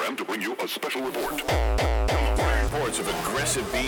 them to bring you a special report. Reports of aggressive behavior